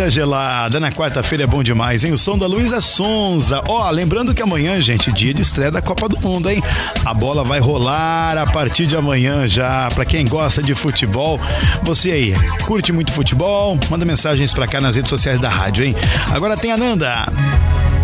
Quinta-feira gelada, na quarta-feira é bom demais, hein? O som da Luísa Sonza. Ó, lembrando que amanhã, gente, dia de estreia da Copa do Mundo, hein? A bola vai rolar a partir de amanhã já. Pra quem gosta de futebol, você aí, curte muito futebol? Manda mensagens pra cá nas redes sociais da rádio, hein? Agora tem a Nanda.